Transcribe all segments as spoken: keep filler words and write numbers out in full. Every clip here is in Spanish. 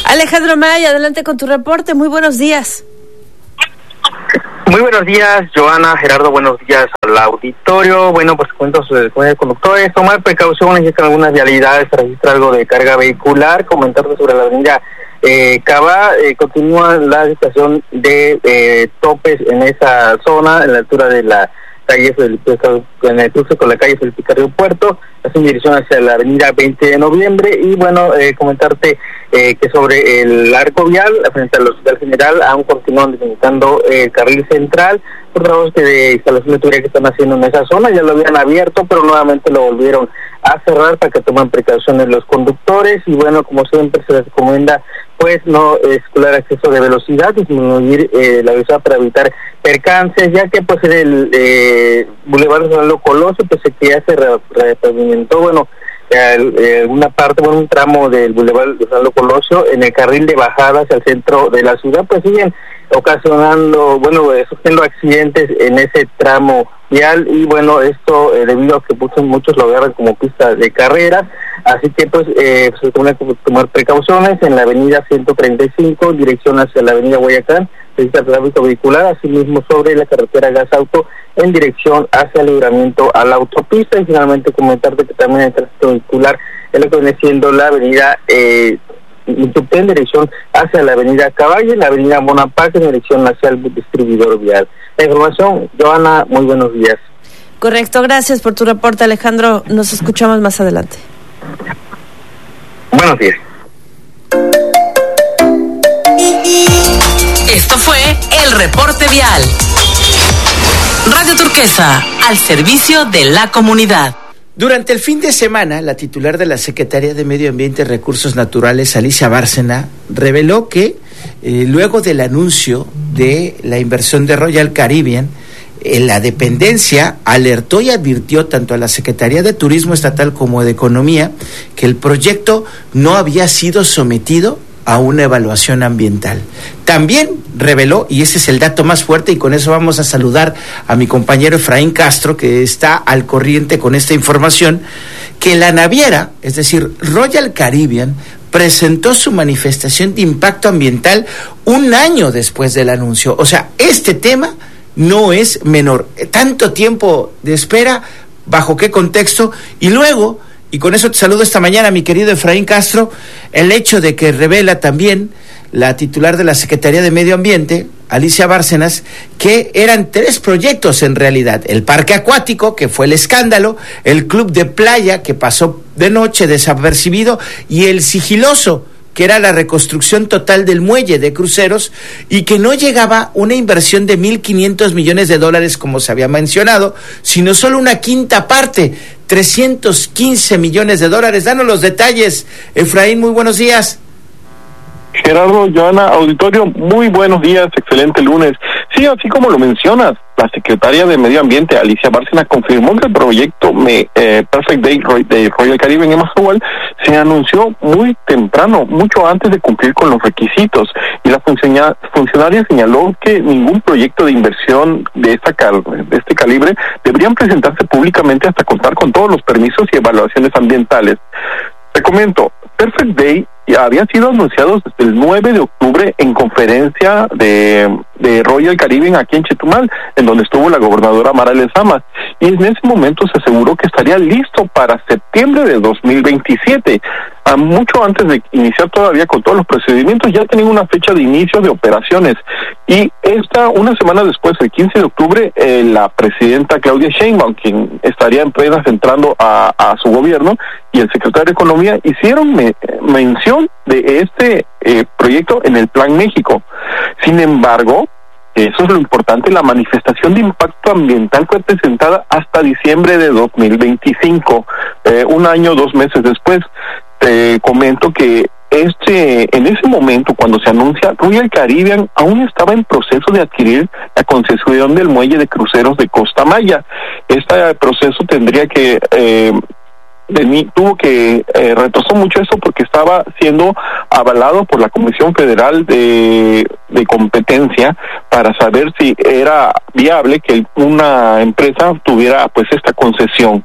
Alejandro May, adelante con tu reporte. Muy buenos días. Muy buenos días, Joana, Gerardo, buenos días al auditorio. Bueno, pues cuento sobre los conductores, tomar precauciones, ya que en algunas vialidades se registra algo de carga vehicular. Comentarte sobre la avenida eh, Cava, eh, continúa la situación de eh, topes en esa zona, en la altura de la calle Felipe, en el cruce con la calle Felipe Carrillo Puerto, en dirección hacia la avenida veinte de noviembre. Y bueno, eh, comentarte eh, que sobre el arco vial frente al Hospital General aún continúan delimitando eh, el carril central por trabajos de instalación de tubería que están haciendo en esa zona. Ya lo habían abierto, pero nuevamente lo volvieron a cerrar para que tomen precauciones los conductores. Y bueno, como siempre se les recomienda pues no circular a exceso de velocidad, disminuir eh, la velocidad para evitar percances, ya que pues en el eh, Boulevard Fernando Colosio pues que ya se repavimentó, bueno, eh, una parte, bueno, un tramo del Boulevard Fernando Colosio en el carril de bajada hacia el centro de la ciudad, pues siguen ocasionando, bueno, sufriendo accidentes en ese tramo vial. Y bueno, esto eh, debido a que muchos, muchos lo agarran como pista de carreras, así que pues eh, se tiene que tomar precauciones. En la avenida ciento treinta y cinco, en dirección hacia la avenida Guayacán, existe tráfico vehicular, asimismo sobre la carretera Gasauto, en dirección hacia el libramiento a la autopista. Y finalmente comentarte que también hay tráfico vehicular en lo que viene siendo la avenida eh, en dirección hacia la avenida Caballe, la avenida Bonaparte, en dirección hacia el distribuidor vial. La información, Joana, muy buenos días. Correcto, gracias por tu reporte, Alejandro. Nos escuchamos más adelante. Buenos días. Esto fue el reporte vial. Radio Turquesa, al servicio de la comunidad. Durante el fin de semana, la titular de la Secretaría de Medio Ambiente y Recursos Naturales, Alicia Bárcena, reveló que eh, luego del anuncio de la inversión de Royal Caribbean, eh, la dependencia alertó y advirtió tanto a la Secretaría de Turismo Estatal como de Economía que el proyecto no había sido sometido a una evaluación ambiental. También reveló, y ese es el dato más fuerte, y con eso vamos a saludar a mi compañero Efraín Castro, que está al corriente con esta información, que la naviera, es decir, Royal Caribbean, presentó su manifestación de impacto ambiental un año después del anuncio. O sea, este tema no es menor. Tanto tiempo de espera, ¿bajo qué contexto? Y luego, y con eso te saludo esta mañana, mi querido Efraín Castro, el hecho de que revela también la titular de la Secretaría de Medio Ambiente, Alicia Bárcenas, que eran tres proyectos en realidad: el parque acuático, que fue el escándalo, el club de playa, que pasó de noche desapercibido, y el sigiloso, que era la reconstrucción total del muelle de cruceros, y que no llegaba una inversión de mil quinientos millones de dólares como se había mencionado, sino solo una quinta parte, trescientos quince millones de dólares. Danos los detalles, Efraín, muy buenos días. Gerardo, Joana, auditorio, muy buenos días, excelente lunes. Sí, así como lo mencionas, la secretaria de Medio Ambiente, Alicia Bárcena, confirmó que el proyecto me, eh, Perfect Day de Royal Caribbean en Mahahual se anunció muy temprano, mucho antes de cumplir con los requisitos, y la funcionaria, funcionaria señaló que ningún proyecto de inversión de, esta cal, de este calibre deberían presentarse públicamente hasta contar con todos los permisos y evaluaciones ambientales. Te comento, Perfect Day ya había sido anunciado desde el nueve de octubre en conferencia de, de Royal Caribbean aquí en Chetumal, en donde estuvo la gobernadora Mara Lezama, y en ese momento se aseguró que estaría listo para septiembre de dos mil veintisiete. A mucho antes de iniciar todavía con todos los procedimientos, ya tenían una fecha de inicio de operaciones. Y esta, una semana después, el quince de octubre, eh, la presidenta Claudia Sheinbaum, quien estaría en plenas entrando a, a su gobierno, y el secretario de Economía hicieron me, mención de este eh, proyecto en el Plan México. Sin embargo, eso es lo importante, la manifestación de impacto ambiental fue presentada hasta diciembre de dos mil veinticinco, eh, un año, dos meses después. Te comento que este, en ese momento, cuando se anuncia, Royal Caribbean aún estaba en proceso de adquirir la concesión del muelle de cruceros de Costa Maya. Este proceso tendría que eh, de mí tuvo que eh, retrasó mucho eso porque estaba siendo avalado por la Comisión Federal de, de Competencia para saber si era viable que una empresa tuviera pues esta concesión.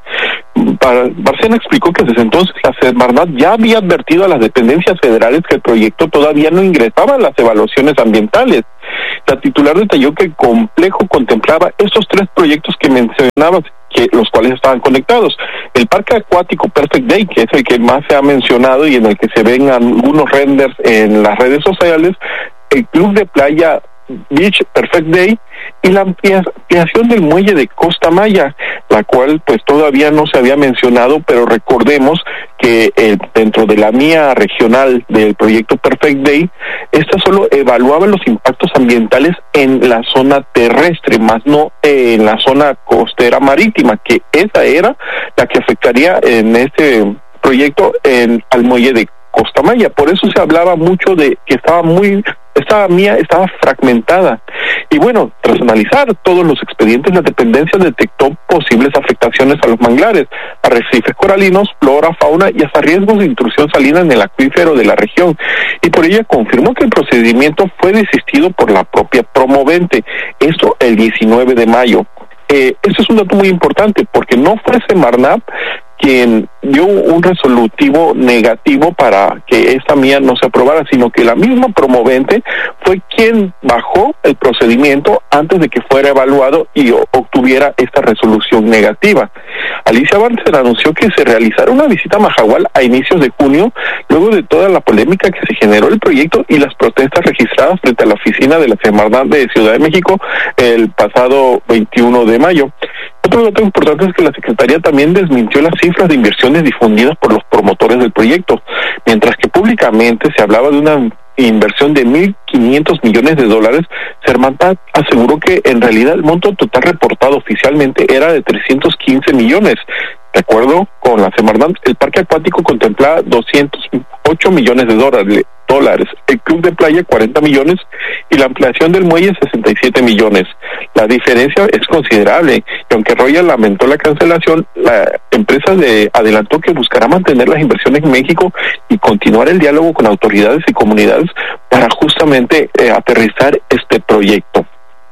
Bárcena explicó que desde entonces la Semarnat ya había advertido a las dependencias federales que el proyecto todavía no ingresaba a las evaluaciones ambientales. La titular detalló que el complejo contemplaba estos tres proyectos que mencionabas, que los cuales estaban conectados. El parque acuático Perfect Day, que es el que más se ha mencionado y en el que se ven algunos renders en las redes sociales, el club de playa Beach Perfect Day y la ampliación del muelle de Costa Maya, la cual pues todavía no se había mencionado, pero recordemos que eh, dentro de la mía regional del proyecto Perfect Day, esta solo evaluaba los impactos ambientales en la zona terrestre, más no eh, en la zona costera marítima, que esa era la que afectaría en este proyecto en, al muelle de Costa Maya. Por eso se hablaba mucho de que estaba muy esta mía estaba fragmentada. Y bueno, tras analizar todos los expedientes, la dependencia detectó posibles afectaciones a los manglares, arrecifes coralinos, flora, fauna y hasta riesgos de intrusión salina en el acuífero de la región. Y por ello confirmó que el procedimiento fue desistido por la propia promovente. Esto el diecinueve de mayo. Eh, esto es un dato muy importante porque no fue Semarnat quien dio un resolutivo negativo para que esta mía no se aprobara, sino que la misma promovente fue quien bajó el procedimiento antes de que fuera evaluado y obtuviera esta resolución negativa. Alicia Bárcena anunció que se realizará una visita a Majahual a inicios de junio, luego de toda la polémica que se generó el proyecto y las protestas registradas frente a la oficina de la Semarnat de Ciudad de México el pasado veintiuno de mayo. Otro dato importante es que la Secretaría también desmintió las cifras de inversiones difundidas por los promotores del proyecto, mientras que públicamente se hablaba de una inversión de mil quinientos millones de dólares. Semarnat aseguró que en realidad el monto total reportado oficialmente era de trescientos quince millones. De acuerdo con la Semarnat, el parque acuático contemplaba doscientos ocho millones de dólares, dólares, el club de playa cuarenta millones y la ampliación del muelle sesenta y siete millones. La diferencia es considerable y aunque Royal lamentó la cancelación, la empresa de adelantó que buscará mantener las inversiones en México y continuar el diálogo con autoridades y comunidades para justamente eh, aterrizar este proyecto.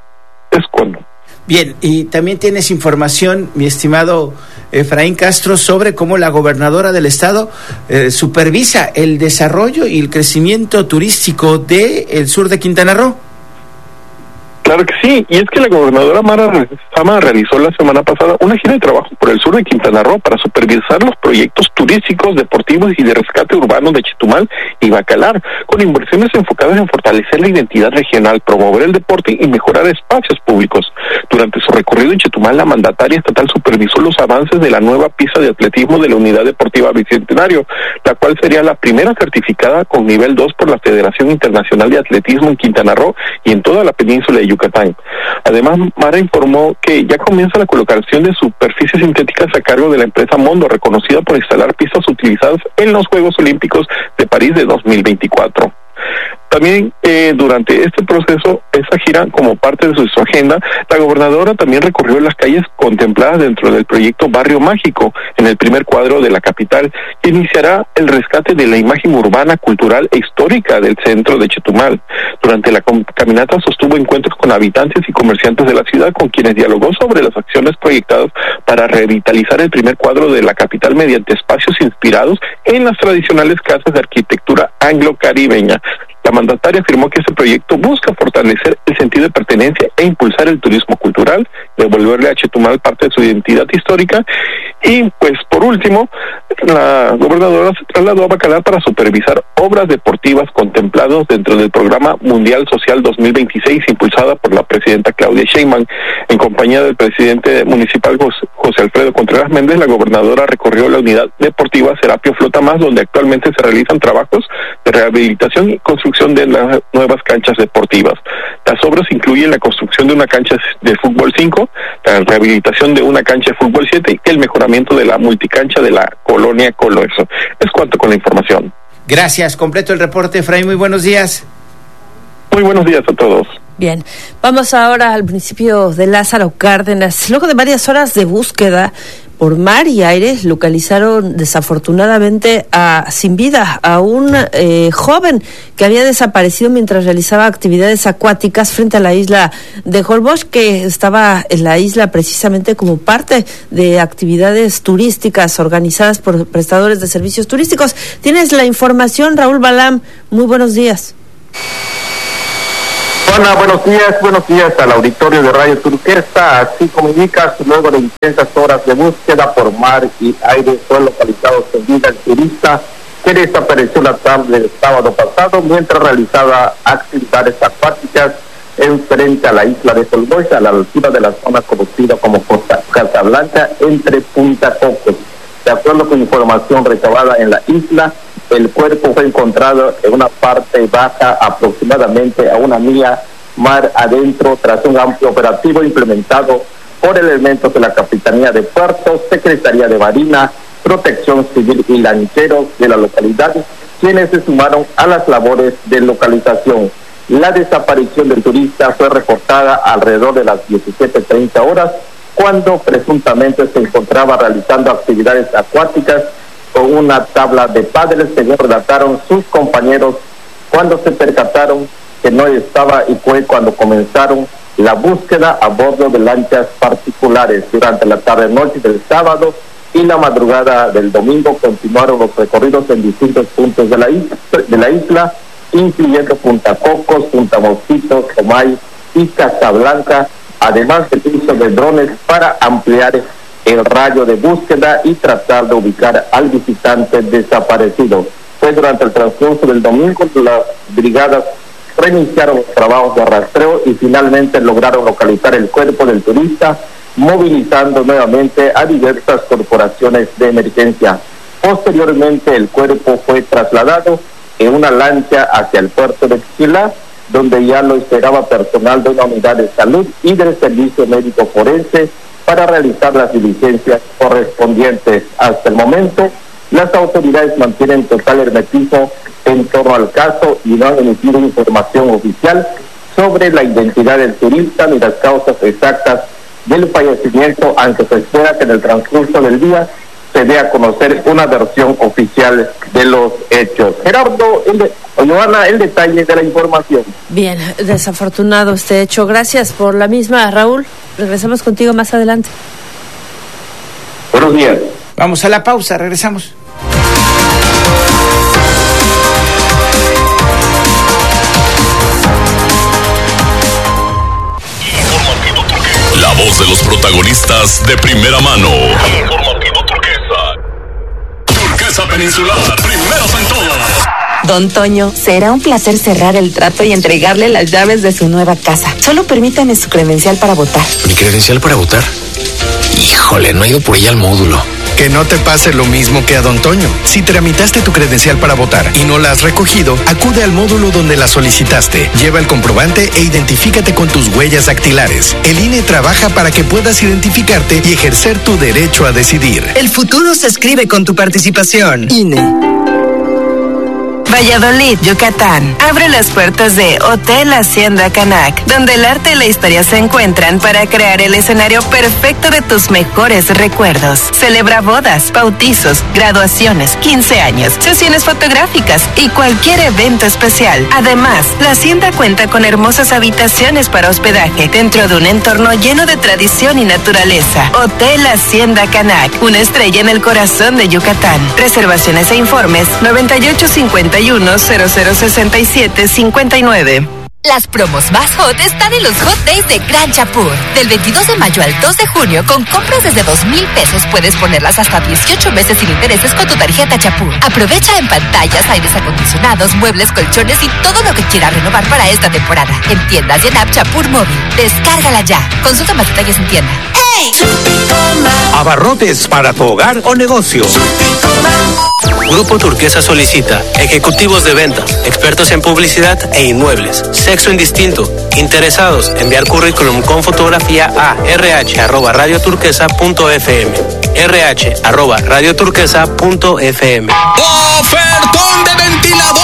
Es cuando. Bien, y también tienes información, mi estimado Efraín Castro, sobre cómo la gobernadora del estado eh, supervisa el desarrollo y el crecimiento turístico del sur de Quintana Roo. Claro que sí, y es que la gobernadora Mara Sama realizó la semana pasada una gira de trabajo por el sur de Quintana Roo para supervisar los proyectos turísticos, deportivos y de rescate urbano de Chetumal y Bacalar, con inversiones enfocadas en fortalecer la identidad regional, promover el deporte y mejorar espacios públicos. Durante su recorrido en Chetumal, la mandataria estatal supervisó los avances de la nueva pista de atletismo de la Unidad Deportiva Bicentenario, la cual sería la primera certificada con nivel dos por la Federación Internacional de Atletismo en Quintana Roo y en toda la península de Yucatán. Además, Mara informó que ya comienza la colocación de superficies sintéticas a cargo de la empresa Mondo, reconocida por instalar pistas utilizadas en los Juegos Olímpicos de París de dos mil veinticuatro. También eh, durante este proceso, esa gira, como parte de su, su agenda, la gobernadora también recorrió las calles contempladas dentro del proyecto Barrio Mágico, en el primer cuadro de la capital, que iniciará el rescate de la imagen urbana, cultural e histórica del centro de Chetumal. Durante la caminata sostuvo encuentros con habitantes y comerciantes de la ciudad, con quienes dialogó sobre las acciones proyectadas para revitalizar el primer cuadro de la capital mediante espacios inspirados en las tradicionales casas de arquitectura anglo-caribeña. La mandataria afirmó que este proyecto busca fortalecer el sentido de pertenencia e impulsar el turismo cultural, devolverle a Chetumal parte de su identidad histórica y, pues, por último, la gobernadora se trasladó a Bacalar para supervisar obras deportivas contempladas dentro del Programa Mundial Social dos mil veintiséis impulsada por la presidenta Claudia Sheinbaum. En compañía del presidente municipal José Alfredo Contreras Méndez, la gobernadora recorrió la unidad deportiva Serapio Flota Más, donde actualmente se realizan trabajos de rehabilitación y construcción de las nuevas canchas deportivas. Las obras incluyen la construcción de una cancha de fútbol cinco, la rehabilitación de una cancha de fútbol siete y el mejoramiento de la multicancha de la colonia Coloso. Es cuanto con la información. Gracias, completo el reporte, Efraín, muy buenos días. Muy buenos días a todos. Bien, vamos ahora al municipio de Lázaro Cárdenas. Luego de varias horas de búsqueda por mar y aire localizaron desafortunadamente a, sin vida a un eh, joven que había desaparecido mientras realizaba actividades acuáticas frente a la isla de Holbox, que estaba en la isla precisamente como parte de actividades turísticas organizadas por prestadores de servicios turísticos. Tienes la información, Raúl Balam. Muy buenos días. Hola, buenos días, buenos días al auditorio de Radio Turquesa. Así como indicas, luego de intensas horas de búsqueda por mar y aire, fue localizado sin vida el turista que desapareció la tarde del sábado pasado mientras realizaba actividades acuáticas en frente a la isla de Holbox, a la altura de la zona conocida como Costa Casablanca, entre Punta Cocos. De acuerdo con información recabada en la isla, el cuerpo fue encontrado en una parte baja, aproximadamente a una milla mar adentro, tras un amplio operativo implementado por elementos de la Capitanía de Puertos, Secretaría de Marina, Protección Civil y lancheros de la localidad, quienes se sumaron a las labores de localización. La desaparición del turista fue reportada alrededor de las diecisiete treinta horas, cuando presuntamente se encontraba realizando actividades acuáticas con una tabla de paddle, según relataron sus compañeros, cuando se percataron que no estaba, y fue cuando comenzaron la búsqueda a bordo de lanchas particulares. Durante la tarde-noche del sábado y la madrugada del domingo continuaron los recorridos en distintos puntos de la isla, de la isla incluyendo Punta Cocos, Punta Mosquitos, Comay y Casablanca, además del uso de drones para ampliar el radio de búsqueda y tratar de ubicar al visitante desaparecido. Pues durante el transcurso del domingo, las brigadas reiniciaron los trabajos de rastreo y finalmente lograron localizar el cuerpo del turista, movilizando nuevamente a diversas corporaciones de emergencia. Posteriormente, el cuerpo fue trasladado en una lancha hacia el puerto de Xilá, donde ya lo esperaba personal de una unidad de salud y del servicio médico forense para realizar las diligencias correspondientes. Hasta el momento, las autoridades mantienen total hermetismo en torno al caso y no han emitido información oficial sobre la identidad del turista ni las causas exactas del fallecimiento, aunque se espera que en el transcurso del día se dé a conocer una versión oficial de los hechos. Gerardo, el de, Joana, el detalle de la información. Bien, desafortunado este hecho. Gracias por la misma, Raúl. Regresamos contigo más adelante. Buenos días. Vamos a la pausa, regresamos. La voz de los protagonistas de primera mano. Informativo Turquesa. Turquesa Peninsular, primeros en todo. Don Toño, será un placer cerrar el trato y entregarle las llaves de su nueva casa. Solo permítame su credencial para votar. ¿Mi credencial para votar? Híjole, no he ido por ella al módulo. Que no te pase lo mismo que a Don Toño. Si tramitaste tu credencial para votar y no la has recogido, acude al módulo donde la solicitaste. Lleva el comprobante e identifícate con tus huellas dactilares. El I N E trabaja para que puedas identificarte y ejercer tu derecho a decidir. El futuro se escribe con tu participación. I N E. Valladolid, Yucatán. Abre las puertas de Hotel Hacienda Canac, donde el arte y la historia se encuentran para crear el escenario perfecto de tus mejores recuerdos. Celebra bodas, bautizos, graduaciones, quince años, sesiones fotográficas y cualquier evento especial. Además, la Hacienda cuenta con hermosas habitaciones para hospedaje dentro de un entorno lleno de tradición y naturaleza. Hotel Hacienda Canac, una estrella en el corazón de Yucatán. Reservaciones e informes noventa y ocho cincuenta y uno cero cero sesenta y siete cincuenta y nueve. Las promos más hot están en los Hot Days de Gran Chapur. Del veintidós de mayo al dos de junio, con compras desde dos mil pesos puedes ponerlas hasta dieciocho meses sin intereses con tu tarjeta Chapur. Aprovecha en pantallas, aires acondicionados, muebles, colchones y todo lo que quieras renovar para esta temporada. En tiendas y en app Chapur Móvil. Descárgala ya. Consulta más detalles en tienda. ¡Hey! Abarrotes para tu hogar o negocio. Grupo Turquesa solicita ejecutivos de ventas, expertos en publicidad e inmuebles, sexo indistinto, interesados, enviar currículum con fotografía a rh arroba radioturquesa punto fm, rh arroba radioturquesa punto fm. ¡Ofertón de ventilador!